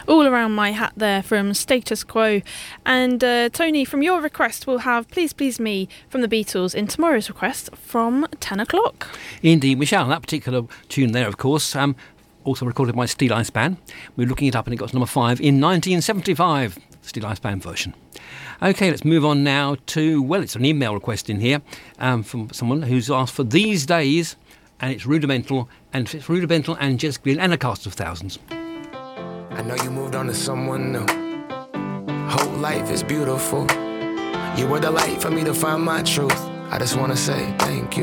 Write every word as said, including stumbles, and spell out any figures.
All Around My Hat there from Status Quo. And uh, Tony, from your request, we'll have Please Please Me from the Beatles in tomorrow's request from ten o'clock. Indeed, Michelle. That particular tune there, of course, um, also recorded by Steel Ice Band. We were looking it up and it got to number five in nineteen seventy-five, Steel Ice Band version. OK, let's move on now to, well, it's an email request in here um, from someone who's asked for These Days, and it's Rudimental, and it's Rudimental and Jess Glynn and a cast of thousands. I know you moved on to someone new. Whole life is beautiful. You were the light for me to find my truth. I just want to say thank you.